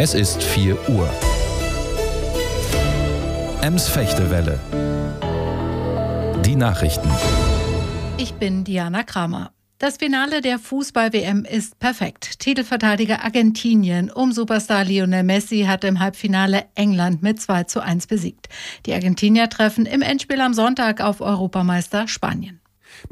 Es ist 4 Uhr. Ems-Fechtewelle. Die Nachrichten. Ich bin Diana Kramer. Das Finale der Fußball-WM ist perfekt. Titelverteidiger Argentinien um Superstar Lionel Messi hat im Halbfinale England mit 2:1 besiegt. Die Argentinier treffen im Endspiel am Sonntag auf Europameister Spanien.